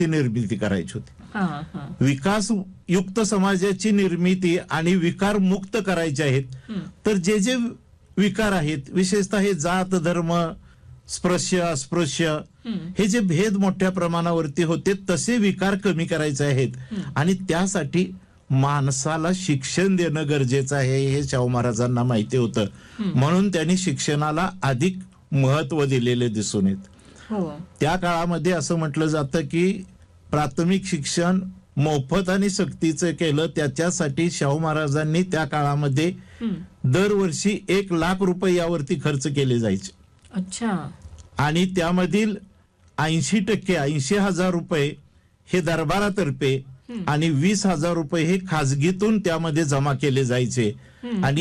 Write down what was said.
निर्मिती करायची होती. हा, हा. विकास युक्त समाजाची निर्मिती आणि विकार मुक्त करायचे आहेत. तर जे जे विकार आहेत, विशेषतः हे जात धर्म स्पृश्य अस्पृश्य हे जे भेद मोठ्या प्रमाणावरती होते, तसे विकार कमी करायचे आहेत. आणि त्यासाठी माणसाला शिक्षण देणं गरजेचं आहे हे शाहू महाराजांना माहिती होतं. म्हणून त्यांनी शिक्षणाला अधिक महत्व दिलेले दिसून येत. त्या काळामध्ये असं म्हटलं जातं की प्राथमिक शिक्षण मोफत आणि सक्तीचं केलं. त्याच्यासाठी शाहू महाराजांनी त्या काळामध्ये दरवर्षी 1,00,000 रुपये यावरती खर्च केले जायचे. अच्छा. आणि त्यामधील 80% 80,000 रुपये हे दरबारातर्फे आणि 20,000 रुपये हे खाजगीतून त्यामध्ये जमा केले जायचे. आणि